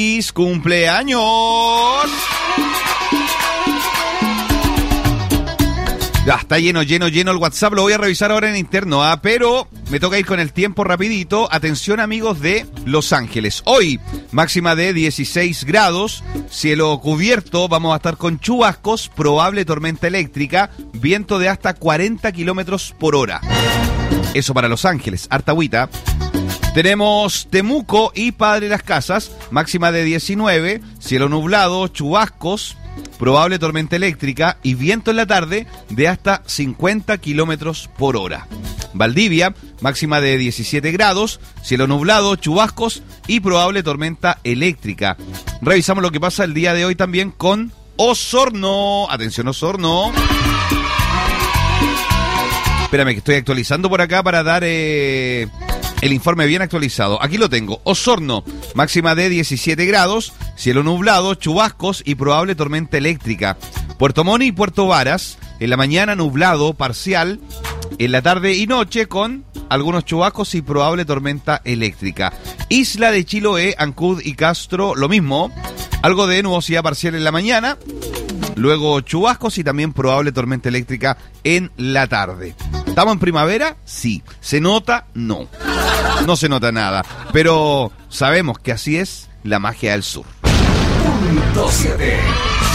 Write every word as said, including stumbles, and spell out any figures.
¡Feliz cumpleaños! Ya, está lleno, lleno, lleno el WhatsApp. Lo voy a revisar ahora en interno, ¿ah? Pero me toca ir con el tiempo rapidito. Atención, amigos de Los Ángeles. Hoy, máxima de dieciséis grados, cielo cubierto. Vamos a estar con chubascos, probable tormenta eléctrica, viento de hasta cuarenta kilómetros por hora. Eso para Los Ángeles, harta agüita. Tenemos Temuco y Padre Las Casas, máxima de diecinueve, cielo nublado, chubascos, probable tormenta eléctrica y viento en la tarde de hasta cincuenta kilómetros por hora. Valdivia, máxima de diecisiete grados, cielo nublado, chubascos y probable tormenta eléctrica. Revisamos lo que pasa el día de hoy también con Osorno. Atención, Osorno. Espérame que estoy actualizando por acá para dar eh, el informe bien actualizado. Aquí lo tengo. Osorno, máxima de diecisiete grados, cielo nublado, chubascos y probable tormenta eléctrica. Puerto Montt y Puerto Varas, en la mañana nublado parcial, en la tarde y noche con algunos chubascos y probable tormenta eléctrica. Isla de Chiloé, Ancud y Castro, lo mismo, algo de nubosidad parcial en la mañana, luego chubascos y también probable tormenta eléctrica en la tarde. ¿Estamos en primavera? Sí. ¿Se nota? No. No se nota nada. Pero sabemos que así es la magia del sur. Punto siete.